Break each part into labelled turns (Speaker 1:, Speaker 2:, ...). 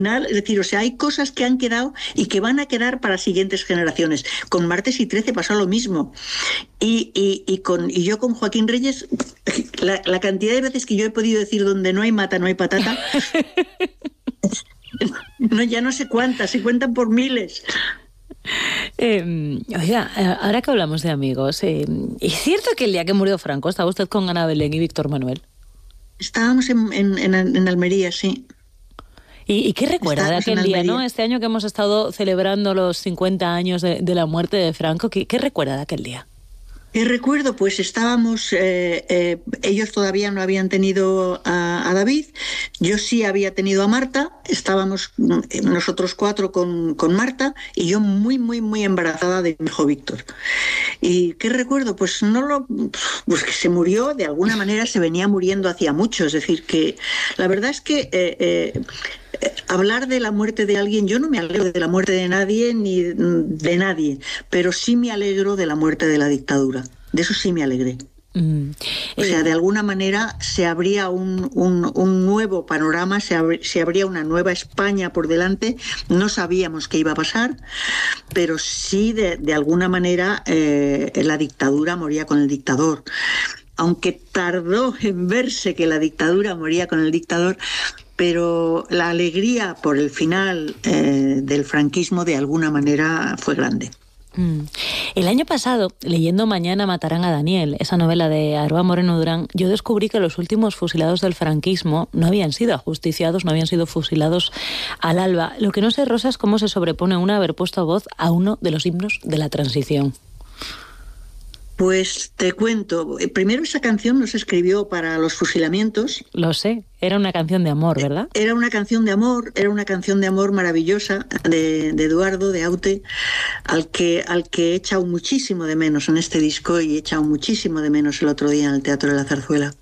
Speaker 1: Es decir, o sea, hay cosas que han quedado y que van a quedar para siguientes generaciones. Con Martes y 13 pasó lo mismo. Y yo con Joaquín Reyes, la cantidad de veces que yo he podido decir donde no hay mata, no hay patata, no, ya no sé cuántas, se cuentan por miles.
Speaker 2: Oiga, ahora que hablamos de amigos, ¿es cierto que el día que murió Franco estaba usted con Ana Belén y Víctor Manuel?
Speaker 1: Estábamos en Almería, sí.
Speaker 2: ¿Y qué recuerda de
Speaker 1: Estábamos en
Speaker 2: aquel día,
Speaker 1: Almería.
Speaker 2: ¿no? Este año que hemos estado celebrando los 50 años de la muerte de Franco, ¿qué recuerda de aquel día?
Speaker 1: Recuerdo, pues estábamos, ellos todavía no habían tenido a David, yo sí había tenido a Marta, estábamos nosotros 4 con Marta y yo muy, muy, muy embarazada de mi hijo Víctor. ¿Y qué recuerdo? Pues pues que se murió, de alguna manera se venía muriendo hacía mucho, es decir, que la verdad es que hablar de la muerte de alguien, yo no me alegro de la muerte de nadie ni de nadie, pero sí me alegro de la muerte de la dictadura. De eso sí me alegré. O sea, de alguna manera se abría un nuevo panorama, se abría una nueva España por delante. No sabíamos qué iba a pasar, pero sí de alguna manera la dictadura moría con el dictador. Aunque tardó en verse que la dictadura moría con el dictador, pero la alegría por el final del franquismo de alguna manera fue grande.
Speaker 2: El año pasado, leyendo Mañana matarán a Daniel, esa novela de Aroa Moreno Durán, yo descubrí que los últimos fusilados del franquismo no habían sido ajusticiados, no habían sido fusilados al alba. Lo que no sé, Rosa, es cómo se sobrepone una haber puesto voz a uno de los himnos de la transición.
Speaker 1: Pues te cuento, primero esa canción no se escribió para los fusilamientos.
Speaker 2: Lo sé, era una canción de amor, ¿verdad?
Speaker 1: Era una canción de amor maravillosa de Eduardo, de Aute, al que he echado muchísimo de menos en este disco y he echado muchísimo de menos el otro día en el Teatro de la Zarzuela.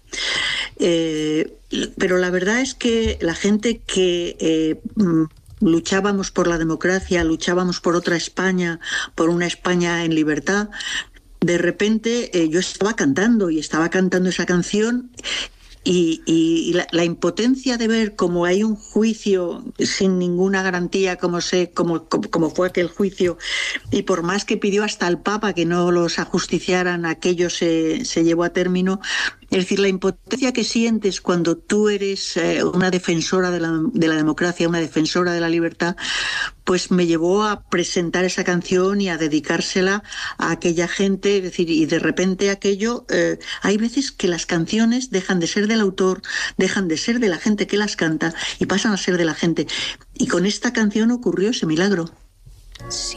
Speaker 1: Pero la verdad es que la gente que luchábamos por la democracia, luchábamos por otra España, por una España en libertad, de repente yo estaba cantando esa canción y la impotencia de ver cómo hay un juicio sin ninguna garantía, como fue aquel juicio, y por más que pidió hasta el Papa que no los ajusticiaran, aquello se llevó a término. Es decir, la impotencia que sientes cuando tú eres una defensora de la democracia, una defensora de la libertad, pues me llevó a presentar esa canción y a dedicársela a aquella gente. Es decir, y de repente aquello, hay veces que las canciones dejan de ser del autor, dejan de ser de la gente que las canta y pasan a ser de la gente. Y con esta canción ocurrió ese milagro.
Speaker 2: Sí.